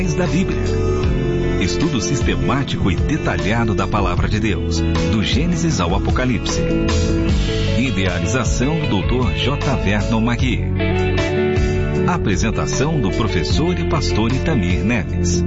da Bíblia. Estudo sistemático e detalhado da Palavra de Deus, do Gênesis ao Apocalipse. Idealização do Dr. J. Vernon Magui. Apresentação do professor e pastor Itamir Neves.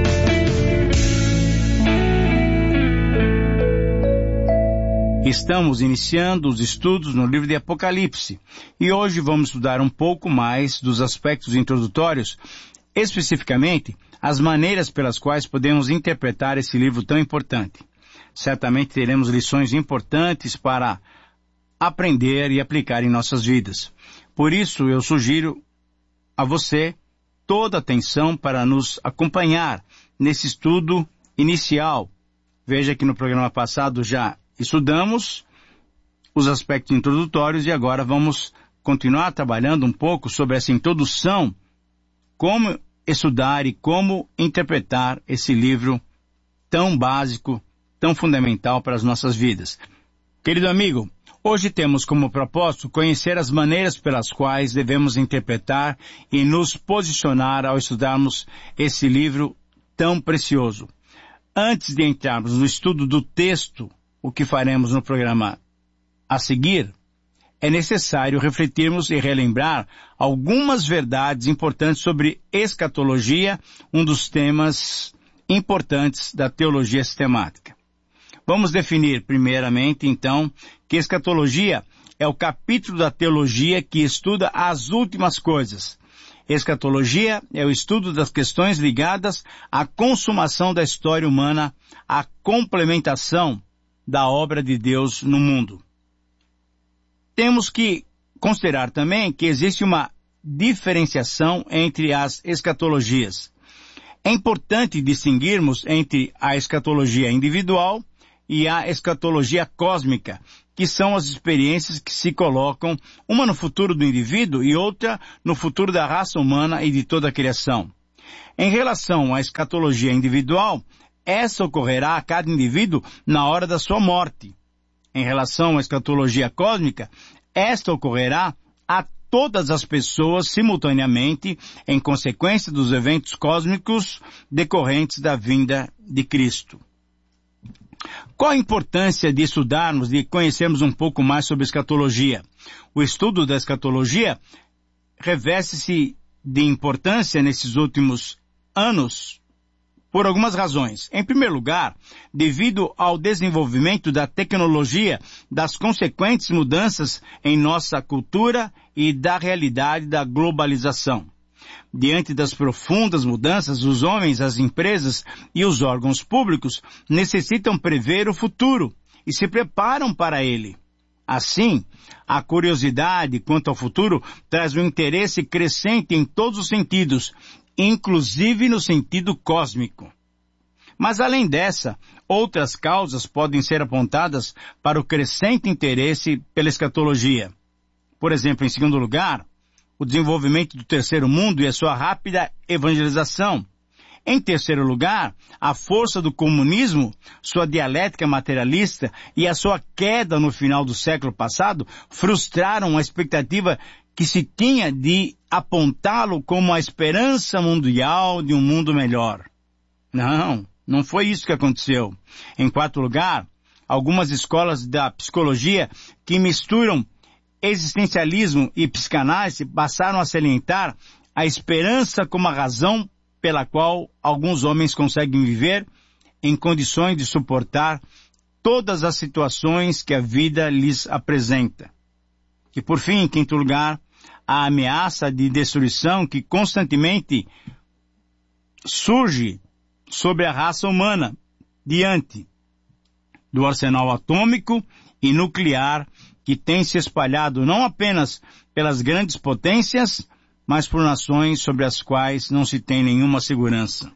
Estamos iniciando os estudos no livro de Apocalipse e hoje vamos estudar um pouco mais dos aspectos introdutórios, especificamente as maneiras pelas quais podemos interpretar esse livro tão importante. Certamente teremos lições importantes para aprender e aplicar em nossas vidas. Por isso eu sugiro a você toda a atenção para nos acompanhar nesse estudo inicial. Veja que no programa passado já estudamos os aspectos introdutórios e agora vamos continuar trabalhando um pouco sobre essa introdução, como estudar e como interpretar esse livro tão básico, tão fundamental para as nossas vidas. Querido amigo, hoje temos como propósito conhecer as maneiras pelas quais devemos interpretar e nos posicionar ao estudarmos esse livro tão precioso. Antes de entrarmos no estudo do texto, o que faremos no programa a seguir, é necessário refletirmos e relembrar algumas verdades importantes sobre escatologia, um dos temas importantes da teologia sistemática. Vamos definir primeiramente, então, que escatologia é o capítulo da teologia que estuda as últimas coisas. Escatologia é o estudo das questões ligadas à consumação da história humana, à complementação da obra de Deus no mundo. Temos que considerar também que existe uma diferenciação entre as escatologias. É importante distinguirmos entre a escatologia individual e a escatologia cósmica, que são as experiências que se colocam, uma no futuro do indivíduo e outra no futuro da raça humana e de toda a criação. Em relação à escatologia individual, essa ocorrerá a cada indivíduo na hora da sua morte. Em relação à escatologia cósmica, esta ocorrerá a todas as pessoas simultaneamente em consequência dos eventos cósmicos decorrentes da vinda de Cristo. Qual a importância de estudarmos e conhecermos um pouco mais sobre escatologia? O estudo da escatologia reveste-se de importância nesses últimos anos por algumas razões. Em primeiro lugar, devido ao desenvolvimento da tecnologia, das consequentes mudanças em nossa cultura e da realidade da globalização. Diante das profundas mudanças, os homens, as empresas e os órgãos públicos necessitam prever o futuro e se preparam para ele. Assim, a curiosidade quanto ao futuro traz um interesse crescente em todos os sentidos, inclusive no sentido cósmico. Mas além dessa, outras causas podem ser apontadas para o crescente interesse pela escatologia. Por exemplo, em segundo lugar, o desenvolvimento do terceiro mundo e a sua rápida evangelização. Em terceiro lugar, a força do comunismo, sua dialética materialista e a sua queda no final do século passado frustraram a expectativa que se tinha de apontá-lo como a esperança mundial de um mundo melhor. Não foi isso que aconteceu. Em quarto lugar, algumas escolas da psicologia que misturam existencialismo e psicanálise passaram a salientar a esperança como a razão pela qual alguns homens conseguem viver em condições de suportar todas as situações que a vida lhes apresenta. E por fim, em quinto lugar, a ameaça de destruição que constantemente surge sobre a raça humana diante do arsenal atômico e nuclear que tem se espalhado não apenas pelas grandes potências, mas por nações sobre as quais não se tem nenhuma segurança.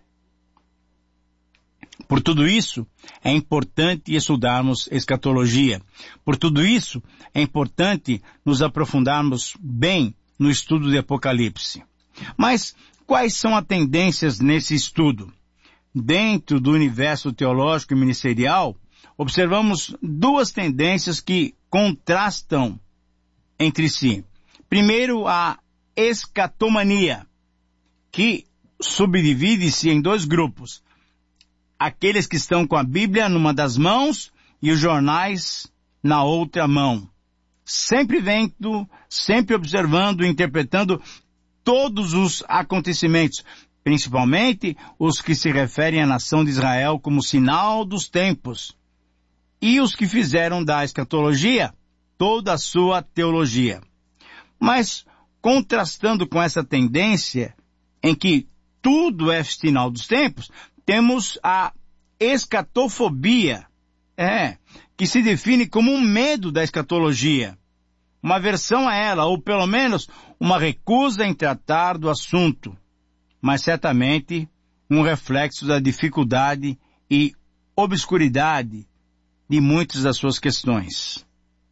Por tudo isso, é importante estudarmos escatologia. Por tudo isso, é importante nos aprofundarmos bem no estudo de Apocalipse. Mas quais são as tendências nesse estudo? Dentro do universo teológico e ministerial, observamos duas tendências que contrastam entre si. Primeiro, a escatomania, que subdivide-se em dois grupos. Aqueles que estão com a Bíblia numa das mãos e os jornais na outra mão. Sempre vendo, sempre observando e interpretando todos os acontecimentos, principalmente os que se referem à nação de Israel como sinal dos tempos, e os que fizeram da escatologia toda a sua teologia. Mas, contrastando com essa tendência em que tudo é sinal dos tempos, temos a escatofobia, que se define como um medo da escatologia, uma aversão a ela, ou pelo menos uma recusa em tratar do assunto, mas certamente um reflexo da dificuldade e obscuridade de muitas das suas questões.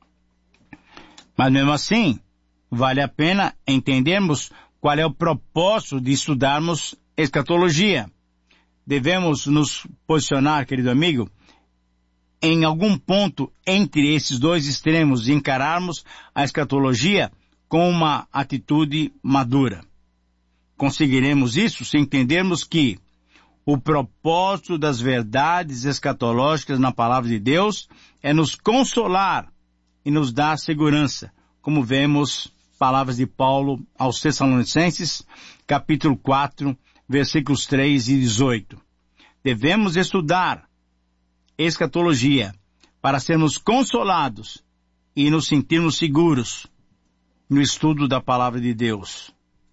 Mas mesmo assim, vale a pena entendermos qual é o propósito de estudarmos escatologia. Devemos nos posicionar, querido amigo, em algum ponto entre esses dois extremos e encararmos a escatologia com uma atitude madura. Conseguiremos isso se entendermos que o propósito das verdades escatológicas na palavra de Deus é nos consolar e nos dar segurança, como vemos palavras de Paulo aos Tessalonicenses, capítulo 4, versículos 3 e 18. Devemos estudar escatologia para sermos consolados e nos sentirmos seguros no estudo da palavra de Deus.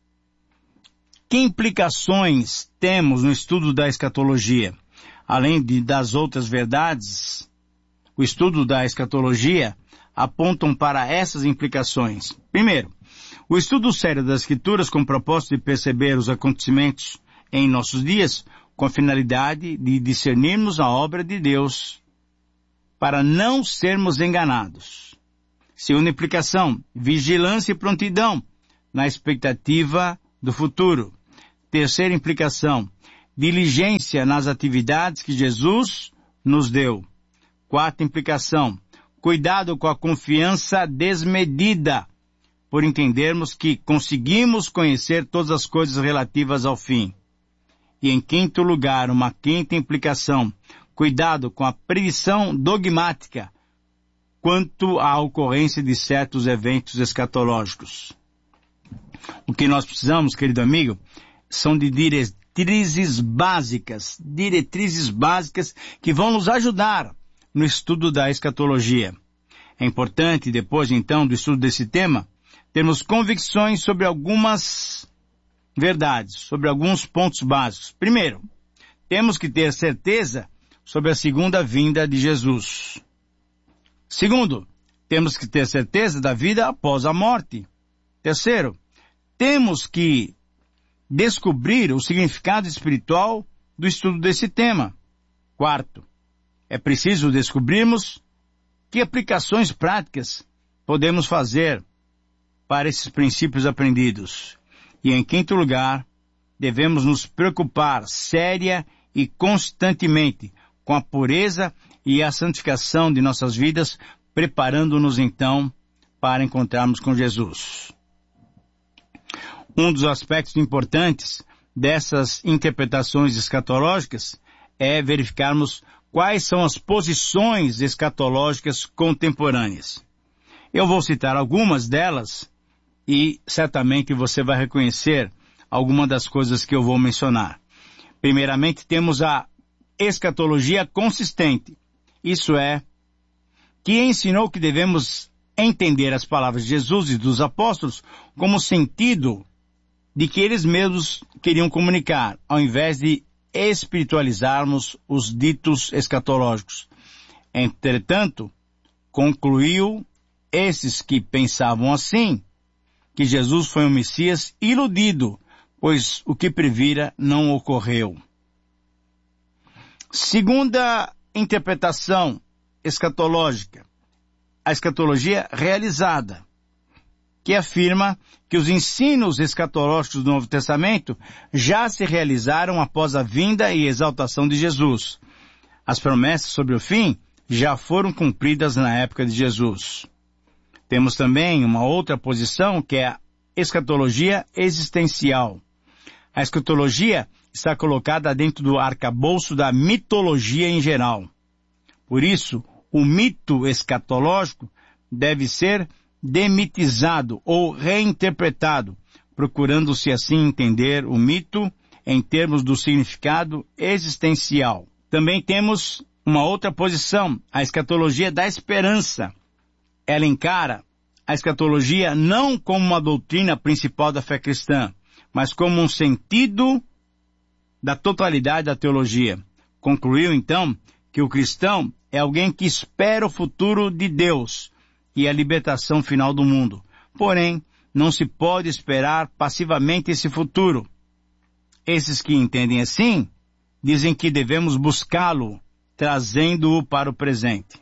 Que implicações temos no estudo da escatologia? Além das outras verdades, o estudo da escatologia apontam para essas implicações. Primeiro, o estudo sério das Escrituras com o propósito de perceber os acontecimentos em nossos dias, com a finalidade de discernirmos a obra de Deus, para não sermos enganados. Segunda implicação, vigilância e prontidão, na expectativa do futuro. Terceira implicação, diligência nas atividades que Jesus nos deu. Quarta implicação, cuidado com a confiança desmedida, por entendermos que conseguimos conhecer todas as coisas relativas ao fim. E em quinto lugar, uma quinta implicação, cuidado com a predição dogmática quanto à ocorrência de certos eventos escatológicos. O que nós precisamos, querido amigo, são de diretrizes básicas que vão nos ajudar no estudo da escatologia. É importante, depois então do estudo desse tema, termos convicções sobre algumas verdades, sobre alguns pontos básicos. Primeiro, temos que ter certeza sobre a segunda vinda de Jesus. Segundo, temos que ter certeza da vida após a morte. Terceiro, temos que descobrir o significado espiritual do estudo desse tema. Quarto, é preciso descobrirmos que aplicações práticas podemos fazer para esses princípios aprendidos. E em quinto lugar, devemos nos preocupar séria e constantemente com a pureza e a santificação de nossas vidas, preparando-nos então para encontrarmos com Jesus. Um dos aspectos importantes dessas interpretações escatológicas é verificarmos quais são as posições escatológicas contemporâneas. Eu vou citar algumas delas e certamente você vai reconhecer alguma das coisas que eu vou mencionar. Primeiramente, temos a escatologia consistente. Isso é, que ensinou que devemos entender as palavras de Jesus e dos apóstolos como sentido de que eles mesmos queriam comunicar, ao invés de espiritualizarmos os ditos escatológicos. Entretanto, concluiu esses que pensavam assim, que Jesus foi um Messias iludido, pois o que previra não ocorreu. Segunda interpretação escatológica, a escatologia realizada, que afirma que os ensinos escatológicos do Novo Testamento já se realizaram após a vinda e exaltação de Jesus. As promessas sobre o fim já foram cumpridas na época de Jesus. Temos também uma outra posição que é a escatologia existencial. A escatologia está colocada dentro do arcabouço da mitologia em geral. Por isso, o mito escatológico deve ser demitizado ou reinterpretado, procurando-se assim entender o mito em termos do significado existencial. Também temos uma outra posição, a escatologia da esperança. Ela encara a escatologia não como uma doutrina principal da fé cristã, mas como um sentido da totalidade da teologia. Concluiu, então, que o cristão é alguém que espera o futuro de Deus e a libertação final do mundo. Porém, não se pode esperar passivamente esse futuro. Esses que entendem assim, dizem que devemos buscá-lo, trazendo-o para o presente.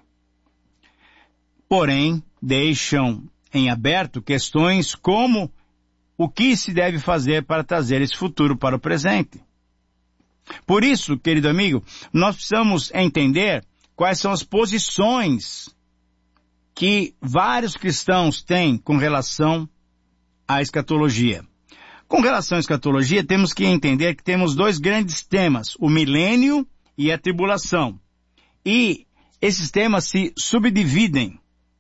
Porém, deixam em aberto questões como o que se deve fazer para trazer esse futuro para o presente. Por isso, querido amigo, nós precisamos entender quais são as posições que vários cristãos têm com relação à escatologia. Com relação à escatologia, temos que entender que temos dois grandes temas, o milênio e a tribulação. E esses temas se subdividem.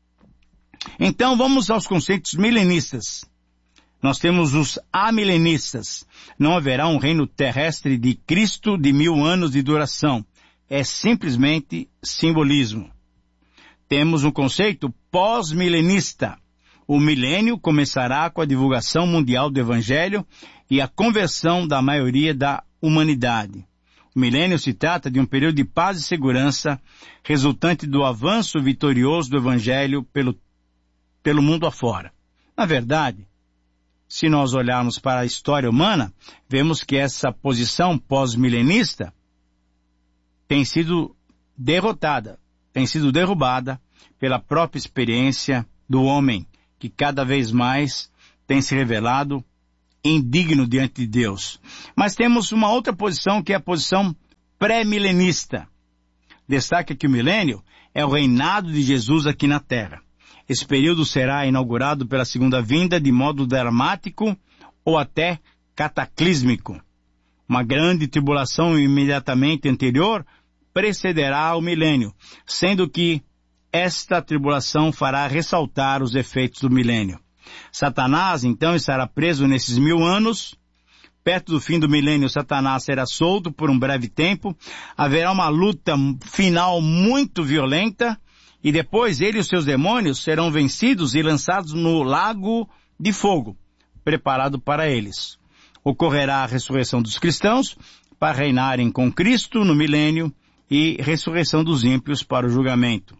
Então, vamos aos conceitos milenistas. Nós temos os amilenistas. Não haverá um reino terrestre de Cristo de 1000 anos de duração. É simplesmente simbolismo. Temos um conceito pós-milenista. O milênio começará com a divulgação mundial do Evangelho e a conversão da maioria da humanidade. O milênio se trata de um período de paz e segurança resultante do avanço vitorioso do Evangelho pelo mundo afora. Na verdade, se nós olharmos para a história humana, vemos que essa posição pós-milenista tem sido derrotada, tem sido derrubada pela própria experiência do homem, que cada vez mais tem se revelado indigno diante de Deus. Mas temos uma outra posição, que é a posição pré-milenista. Destaca que o milênio é o reinado de Jesus aqui na Terra. Esse período será inaugurado pela segunda vinda de modo dramático ou até cataclísmico. Uma grande tribulação imediatamente anterior precederá o milênio, sendo que esta tribulação fará ressaltar os efeitos do milênio. Satanás, então, estará preso nesses 1000 anos. Perto do fim do milênio, Satanás será solto por um breve tempo. Haverá uma luta final muito violenta. E depois ele e os seus demônios serão vencidos e lançados no lago de fogo, preparado para eles. Ocorrerá a ressurreição dos cristãos para reinarem com Cristo no milênio e ressurreição dos ímpios para o julgamento.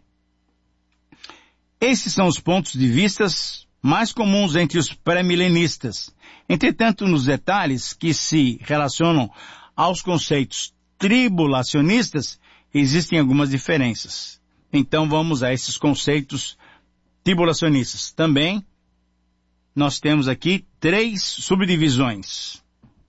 Esses são os pontos de vista mais comuns entre os pré-milenistas. Entretanto, nos detalhes que se relacionam aos conceitos tribulacionistas, existem algumas diferenças. Então vamos a esses conceitos tribulacionistas. Também nós temos aqui 3 subdivisões.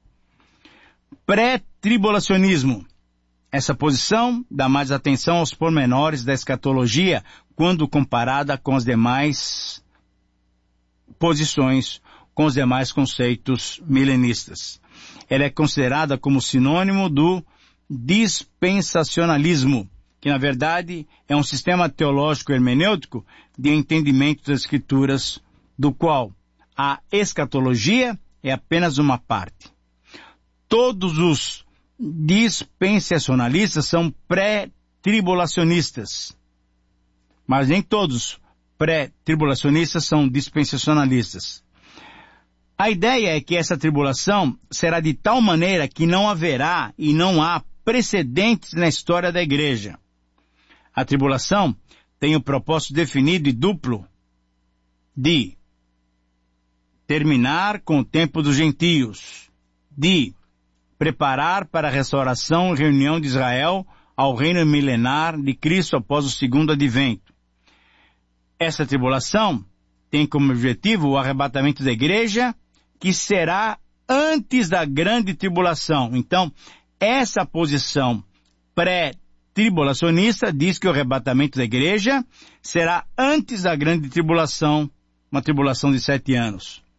Pré-tribulacionismo. Essa posição dá mais atenção aos pormenores da escatologia quando comparada com as demais posições, com os demais conceitos milenistas. Ela é considerada como sinônimo do dispensacionalismo, que na verdade é um sistema teológico hermenêutico de entendimento das Escrituras, do qual a escatologia é apenas uma parte. Todos os dispensacionalistas são pré-tribulacionistas, mas nem todos pré-tribulacionistas são dispensacionalistas. A ideia é que essa tribulação será de tal maneira que não haverá e não há precedentes na história da igreja. A tribulação tem o propósito definido e duplo de terminar com o tempo dos gentios, de preparar para a restauração e reunião de Israel ao reino milenar de Cristo após o segundo advento. Essa tribulação tem como objetivo o arrebatamento da igreja, que será antes da grande tribulação. Então, essa posição pré-tribulacionista diz que o arrebatamento da igreja será antes da grande tribulação, uma tribulação de 7 anos.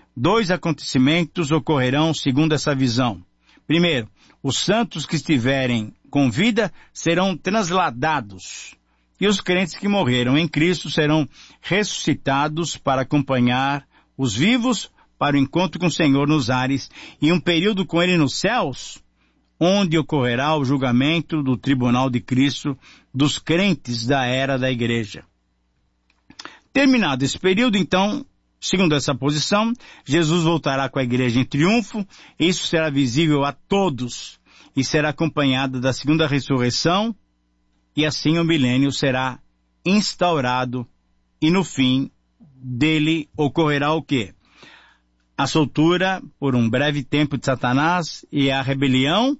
2 acontecimentos ocorrerão segundo essa visão. Primeiro, os santos que estiverem com vida serão transladados, e os crentes que morreram em Cristo serão ressuscitados para acompanhar os vivos para o encontro com o Senhor nos ares e um período com Ele nos céus, onde ocorrerá o julgamento do tribunal de Cristo dos crentes da era da igreja. Terminado esse período, então, segundo essa posição, Jesus voltará com a igreja em triunfo, isso será visível a todos e será acompanhado da segunda ressurreição, e assim o milênio será instaurado e no fim dele ocorrerá o quê? A soltura por um breve tempo de Satanás e a rebelião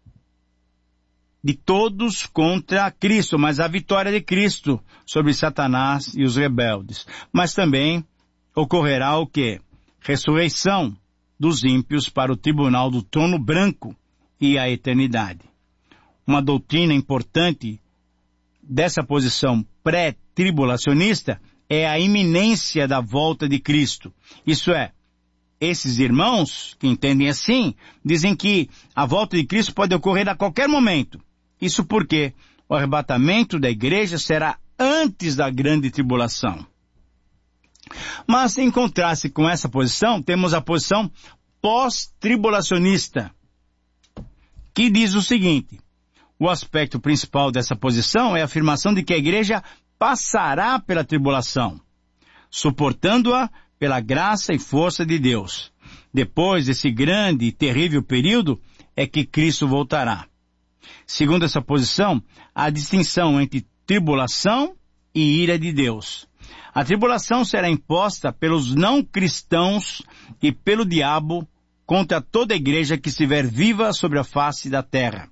de todos contra Cristo, mas a vitória de Cristo sobre Satanás e os rebeldes. Mas também ocorrerá o quê? Ressurreição dos ímpios para o tribunal do trono branco e a eternidade. Uma doutrina importante dessa posição pré-tribulacionista é a iminência da volta de Cristo. Isso é, esses irmãos que entendem assim, dizem que a volta de Cristo pode ocorrer a qualquer momento. Isso porque o arrebatamento da igreja será antes da grande tribulação. Mas, em contraste com essa posição, temos a posição pós-tribulacionista, que diz o seguinte: o aspecto principal dessa posição é a afirmação de que a igreja passará pela tribulação, suportando-a pela graça e força de Deus. Depois desse grande e terrível período é que Cristo voltará. Segundo essa posição, há distinção entre tribulação e ira de Deus. A tribulação será imposta pelos não cristãos e pelo diabo contra toda a igreja que estiver viva sobre a face da terra.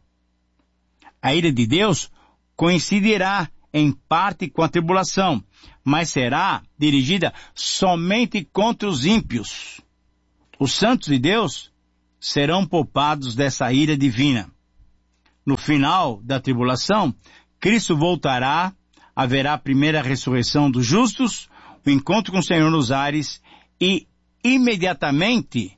A ira de Deus coincidirá em parte com a tribulação, mas será dirigida somente contra os ímpios. Os santos de Deus serão poupados dessa ira divina. No final da tribulação, Cristo voltará, haverá a primeira ressurreição dos justos, o encontro com o Senhor nos ares e, imediatamente,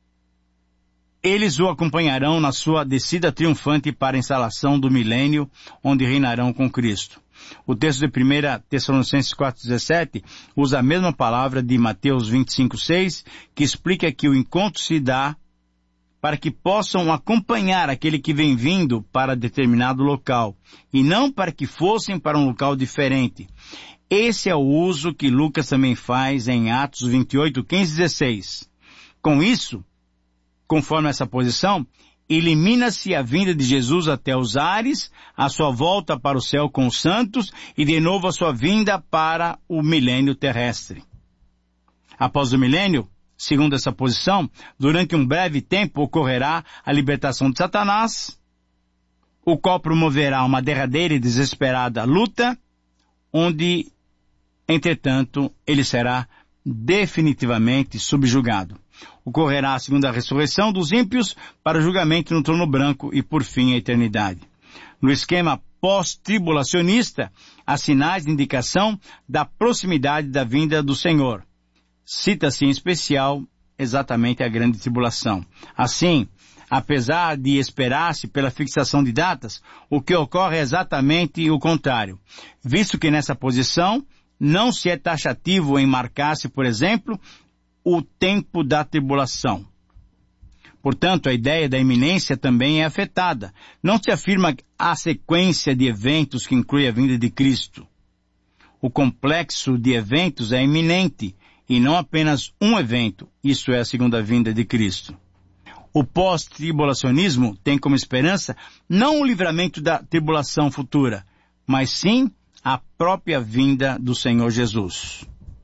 eles o acompanharão na sua descida triunfante para a instalação do milênio, onde reinarão com Cristo. O texto de 1 Tessalonicenses 4,17 usa a mesma palavra de Mateus 25,6, que explica que o encontro se dá para que possam acompanhar aquele que vem vindo para determinado local, e não para que fossem para um local diferente. Esse é o uso que Lucas também faz em Atos 28, 15 e 16. Com isso, conforme essa posição, elimina-se a vinda de Jesus até os ares, a sua volta para o céu com os santos e de novo a sua vinda para o milênio terrestre. Após o milênio, segundo essa posição, durante um breve tempo ocorrerá a libertação de Satanás, o qual promoverá uma derradeira e desesperada luta, onde, entretanto, ele será definitivamente subjugado. Ocorrerá a segunda ressurreição dos ímpios para o julgamento no trono branco e, por fim, a eternidade. No esquema pós-tribulacionista, há sinais de indicação da proximidade da vinda do Senhor. Cita-se em especial exatamente a grande tribulação. Assim, apesar de esperar-se pela fixação de datas, o que ocorre é exatamente o contrário, visto que nessa posição não se é taxativo em marcar-se, por exemplo, o tempo da tribulação. Portanto, a ideia da iminência também é afetada. Não se afirma a sequência de eventos que inclui a vinda de Cristo. O complexo de eventos é iminente, e não apenas um evento, isso é a segunda vinda de Cristo. O pós-tribulacionismo tem como esperança não o livramento da tribulação futura, mas sim a própria vinda do Senhor Jesus.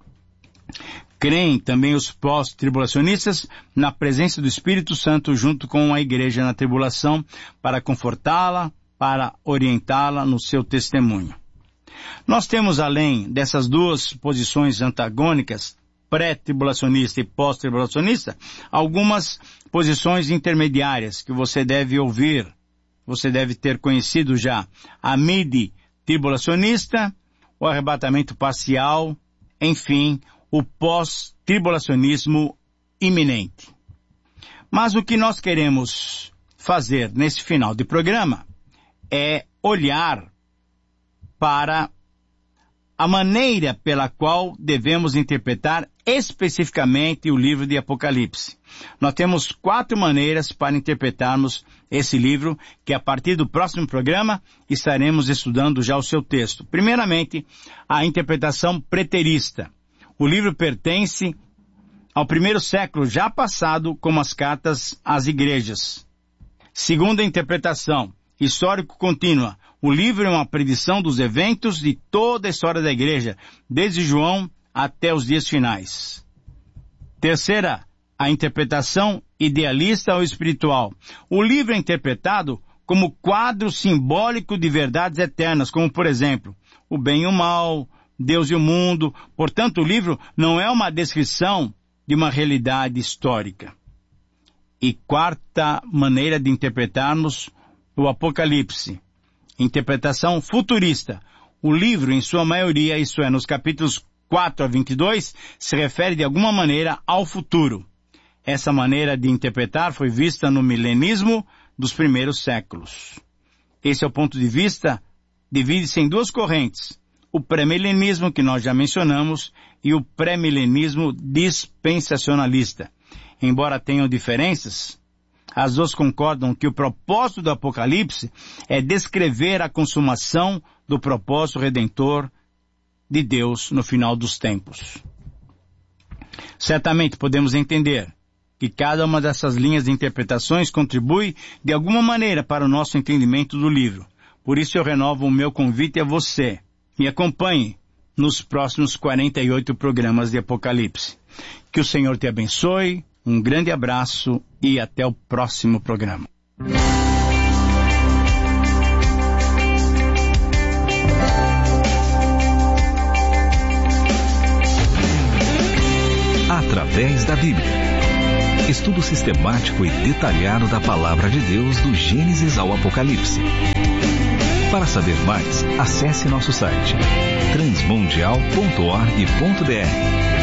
Creem também os pós-tribulacionistas na presença do Espírito Santo junto com a igreja na tribulação para confortá-la, para orientá-la no seu testemunho. Nós temos, além dessas duas posições antagônicas, pré-tribulacionista e pós-tribulacionista, algumas posições intermediárias que você deve ouvir, você deve ter conhecido já: a midi-tribulacionista, o arrebatamento parcial, enfim, o pós-tribulacionismo iminente. Mas o que nós queremos fazer nesse final de programa é olhar para a maneira pela qual devemos interpretar especificamente o livro de Apocalipse. Nós temos 4 maneiras para interpretarmos esse livro, que a partir do próximo programa estaremos estudando já o seu texto. Primeiramente, a interpretação preterista. O livro pertence ao 1º século já passado, como as cartas às igrejas. Segunda interpretação, histórico-contínua. O livro é uma predição dos eventos de toda a história da igreja, desde João até os dias finais. Terceira, a interpretação idealista ou espiritual. O livro é interpretado como quadro simbólico de verdades eternas, como, por exemplo, o bem e o mal, Deus e o mundo. Portanto, o livro não é uma descrição de uma realidade histórica. E quarta maneira de interpretarmos o Apocalipse, interpretação futurista. O livro, em sua maioria, isto é, nos capítulos 4 a 22, se refere de alguma maneira ao futuro. Essa maneira de interpretar foi vista no milenismo dos primeiros séculos. Esse é o ponto de vista, divide-se em 2 correntes. O pré-milenismo, que nós já mencionamos, e o pré-milenismo dispensacionalista. Embora tenham diferenças, as 2 concordam que o propósito do Apocalipse é descrever a consumação do propósito redentor de Deus no final dos tempos. Certamente podemos entender que cada uma dessas linhas de interpretações contribui de alguma maneira para o nosso entendimento do livro. Por isso eu renovo o meu convite a você. Me acompanhe nos próximos 48 programas de Apocalipse. Que o Senhor te abençoe. Um grande abraço e até o próximo programa. Através da Bíblia. Estudo sistemático e detalhado da Palavra de Deus do Gênesis ao Apocalipse. Para saber mais, acesse nosso site transmundial.org.br.